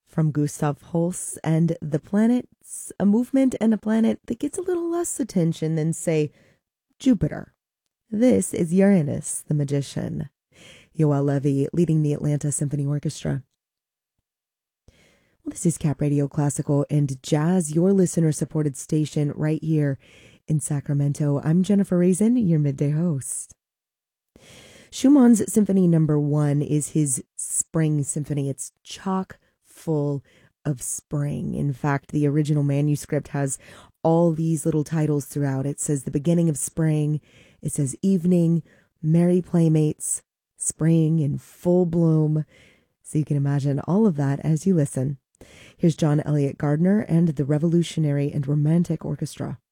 from Gustav Holst, and the planet's a movement and a planet that gets a little less attention than, say, Jupiter. This is Uranus, the Magician. Yoel Levy leading the Atlanta Symphony Orchestra. Well, this is Cap Radio Classical and Jazz, your listener-supported station right here in Sacramento. I'm Jennifer Raisin, your midday host. Schumann's Symphony No. 1 is his spring symphony. It's chock full of spring. In fact, the original manuscript has all these little titles throughout. It says the beginning of spring. It says evening, merry playmates, spring in full bloom. So you can imagine all of that as you listen. Here's John Elliott Gardner and the Revolutionary and Romantic Orchestra.